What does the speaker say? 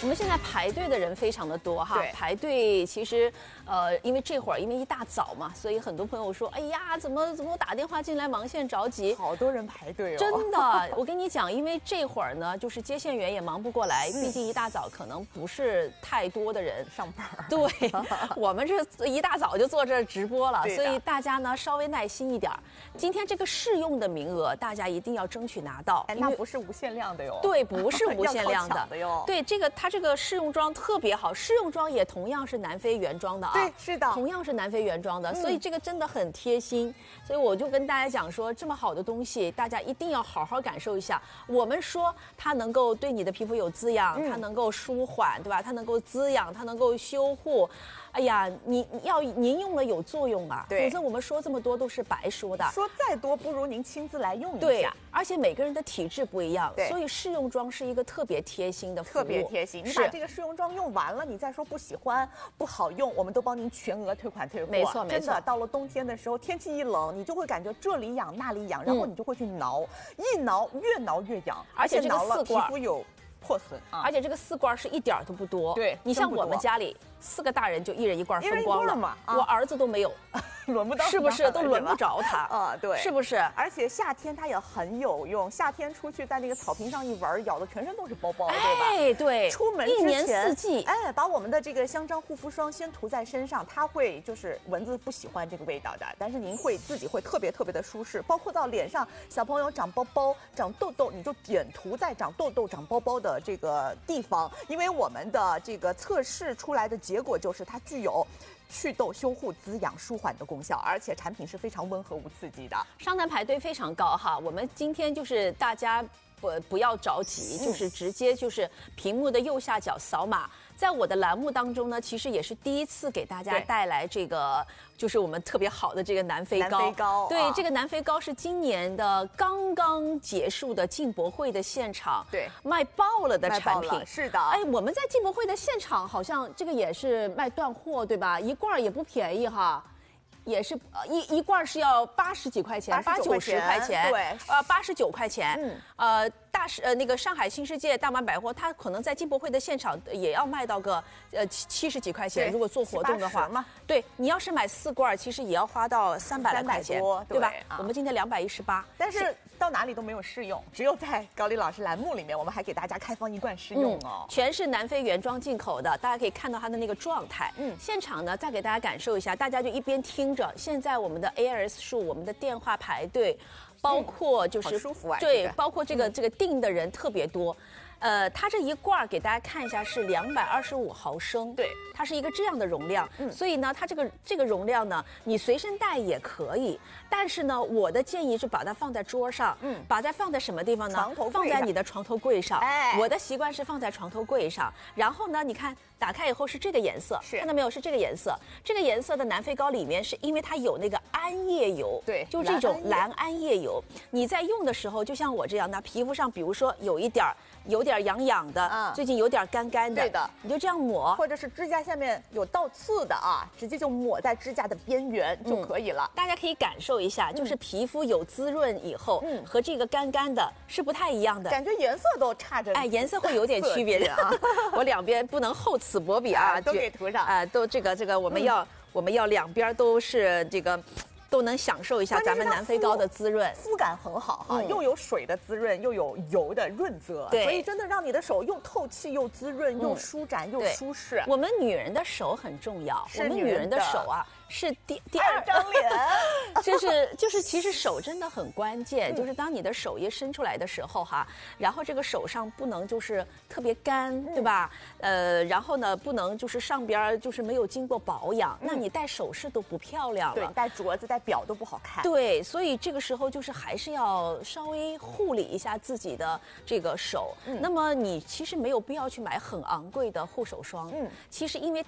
我们现在排队的人非常的多哈， 对排队其实因为这会儿因为一大早嘛，所以很多朋友说，哎呀，怎么我打电话进来忙线着急， 好多人排队哦。 真的，我跟你讲，因为这会儿呢，就是接线员也忙不过来，毕竟一大早可能不是太多的人上班。 对，我们这一大早就坐这儿直播了， 对的所以大家呢稍微耐心一点。今天这个试用的名额，大家一定要争取拿到。 哎，那不是无限量的哟。 对，不是无限量要靠抢的哟。 对，它这个试用装特别好，试用装也同样是南非原装的啊。 对，是的， 同样是南非原装的，所以这个真的很贴心。所以我就跟大家讲说，这么好的东西，大家一定要好好感受一下。我们说它能够对你的皮肤有滋养，它能够舒缓，对吧？它能够滋养，它能够修护。哎呀，您用了有作用啊，否则我们说这么多都是白说的。 说再多不如您亲自来用一下。 对，而且每个人的体质不一样，所以试用装是一个特别贴心的服务。 特别贴心，你把这个试用装用完了，你再说不喜欢、不好用，我们都帮您全额退款退货。 没错，没错。 真的，到了冬天的时候，天气一冷，你就会感觉这里痒那里痒，然后你就会去挠，一挠越挠越痒， 而且这个挠了 4罐皮肤有破损啊。 而且这个4罐是一点都不多。 对， 你像我们家里4个大人就一人1罐分光了嘛， 我儿子都没有。 轮不到， 是不是都轮不着他啊？对， 是不是？ 而且夏天它也很有用，夏天出去在那个草坪上一玩，咬的全身都是包包，对吧？ 哎，对， 出门之前一年四季， 哎，把我们的这个香樟护肤霜先涂在身上，它会就是蚊子不喜欢这个味道的，但是您会自己会特别的舒适，包括到脸上，小朋友长包包、长痘痘，你就点涂在长痘痘、长包包的这个地方，因为我们的这个测试出来的结果就是它具有祛痘、修护、滋养、舒缓的功效，而且产品是非常温和无刺激的。 上单排队非常高哈，我们今天就是大家不要着急，就是直接就是屏幕的右下角扫码。在我的栏目当中呢，其实也是第一次给大家带来这个，就是我们特别好的这个南非膏。 南非膏， 对，这个南非膏是今年的刚刚结束的进博会的现场， 对， 卖爆了的产品。 是的， 哎，我们在进博会的现场好像这个也是卖断货，对吧？一罐也不便宜哈。也是一罐是要80几块钱，80、90块钱， 对 ，89块钱，那个上海新世界大马百货，它可能在进博会的现场也要卖到个70几块钱，如果做活动的话，对，你要是买4罐，其实也要花到300来块钱，对吧？我们今天218， 但是到哪里都没有试用，只有在高丽老师栏目里面，我们还给大家开放1罐试用哦， 全是南非原装进口的，大家可以看到它的那个状态。现场呢再给大家感受一下，大家就一边听着，现在我们的 ARS 数，我们的电话排队。包括就是好舒服啊， 对，包括这个订的人特别多，它这一罐给大家看一下是225毫升， 对， 它是一个这样的容量，所以呢，它这个容量呢，你随身带也可以，但是呢，我的建议是把它放在桌上，把它放在什么地方呢？ 床头柜上， 放在你的床头柜上。 哎， 我的习惯是放在床头柜上，然后呢，你看打开以后是这个颜色，看到没有？是这个颜色，这个颜色的南非膏里面是因为它有那个桉叶油， 对， 就是这种蓝桉叶油。你在用的时候，就像我这样，那皮肤上比如说有点痒痒的，最近有点干干的， 对的， 你就这样抹， 或者是指甲下面有倒刺的啊，直接就抹在指甲的边缘就可以了。 大家可以感受一下，就是皮肤有滋润以后，和这个干干的是不太一样的， 感觉颜色都差着， 哎，颜色会有点区别的啊。我两边不能厚此薄彼啊， 都给涂上， 都这个我们要两边都是这个。都能享受一下咱们南非膏的滋润， 肤感很好哈，又有水的滋润，又有油的润泽，所以真的让你的手又透气又滋润，又舒展又舒适。 我们女人的手很重要，我们女人的手啊是第2 张脸， 就是其实手真的很关键，就是当你的手一伸出来的时候哈，然后这个手上不能就是特别干，对吧？然后呢不能就是上边就是没有经过保养，那你戴首饰都不漂亮了， 对，戴镯子戴表都不好看。 对，所以这个时候就是还是要稍微护理一下自己的这个手。那么你其实没有必要去买很昂贵的护手霜，其实因为